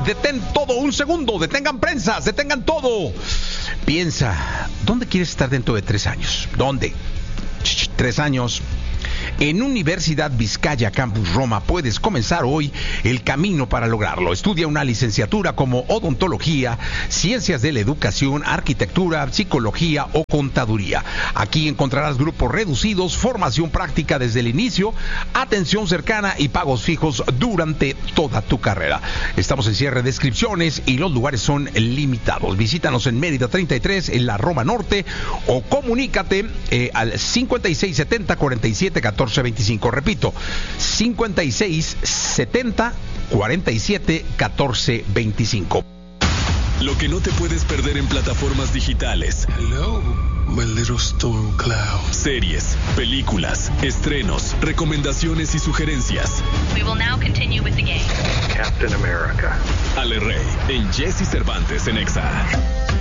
Detén todo un segundo. Detengan prensas. Detengan todo. Piensa, ¿dónde quieres estar dentro de 3 años? ¿Dónde? 3 años. En Universidad Vizcaya Campus Roma puedes comenzar hoy el camino para lograrlo. Estudia una licenciatura como odontología, ciencias de la educación, arquitectura, psicología o contaduría. Aquí encontrarás grupos reducidos, formación práctica desde el inicio, atención cercana y pagos fijos durante toda tu carrera. Estamos en cierre de inscripciones y los lugares son limitados. Visítanos en Mérida 33, en la Roma Norte, o comunícate al 5670 47 14 25. Repito, 56 70 47 14 25. Lo que no te puedes perder en plataformas digitales. Hello, my little storm cloud. Series, películas, estrenos, recomendaciones y sugerencias. We will now continue with the game. Captain America. Ale Rey, en Jesse Cervantes en Exa.